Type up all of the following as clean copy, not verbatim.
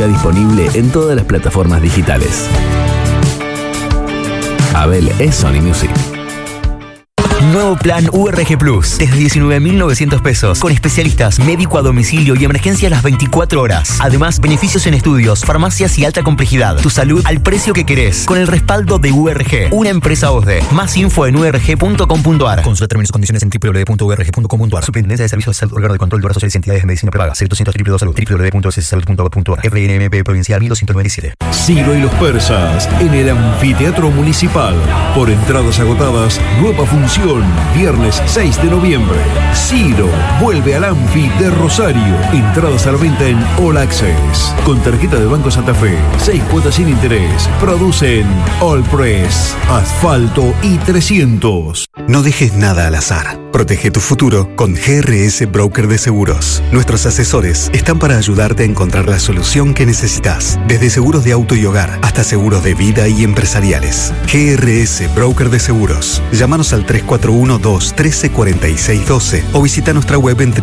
Ya disponible en todas las plataformas digitales. Abel es Sony Music. Nuevo plan URG Plus, desde 19.900 pesos, con especialistas, médico a domicilio y emergencia las 24 horas. Además, beneficios en estudios, farmacias y alta complejidad. Tu salud al precio que querés, con el respaldo de URG, una empresa OSDE. Más info en urg.com.ar. Consulta términos y condiciones en www.urg.com.ar. Superintendencia de Servicios de Salud, órgano de control de obras sociales y entidades de medicina prepaga. 0200 Salud, www.sssalud.gov.ar. RNMP Provincial 1297. Ciro y los Persas, en el Anfiteatro Municipal. Por entradas agotadas, nueva función. Viernes 6 de noviembre. Ciro vuelve al Anfi de Rosario. Entradas a la venta en All Access. Con tarjeta de Banco Santa Fe. 6 cuotas sin interés. Producen All Press, Asfalto y 300. No dejes nada al azar. Protege tu futuro con GRS Broker de Seguros. Nuestros asesores están para ayudarte a encontrar la solución que necesitas. Desde seguros de auto y hogar hasta seguros de vida y empresariales. GRS Broker de Seguros. Llámanos al 3412-134612 o visita nuestra web en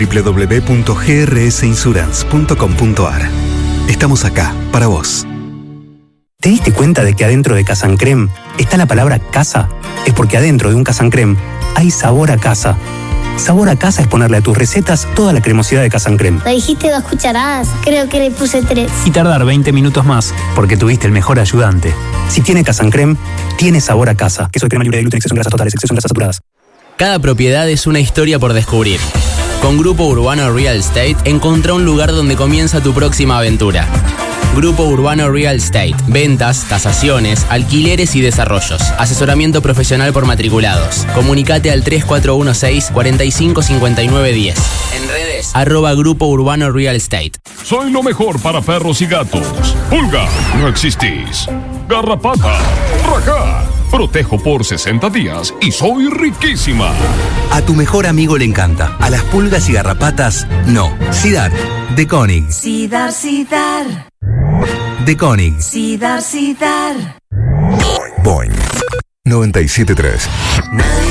www.grsinsurance.com.ar. Estamos acá para vos. ¿Te diste cuenta de que adentro de Casancrem está la palabra casa? Es porque adentro de un Casancrem hay sabor a casa. Sabor a casa es ponerle a tus recetas toda la cremosidad de Casancrem. Me dijiste 2 cucharadas, creo que le puse 3. Y tardar 20 minutos más, porque tuviste el mejor ayudante. Si tiene Casancrem, tiene sabor a casa. Queso de crema libre de gluten, exceso en grasas totales, exceso en grasas saturadas. Cada propiedad es una historia por descubrir. Con Grupo Urbano Real Estate, encontrá un lugar donde comienza tu próxima aventura. Grupo Urbano Real Estate. Ventas, tasaciones, alquileres y desarrollos. Asesoramiento profesional por matriculados. Comunicate al 3416-455910. En redes, @Grupo Urbano Real Estate. Soy lo mejor para perros y gatos. Pulga, no existís. Garrapata, rajá. Protejo por 60 días y soy riquísima. A tu mejor amigo le encanta. A las pulgas y garrapatas, no. Sidar, de Konig. Sidar, Sidar. De Konig. Sidar, Sidar. Boing 97.3.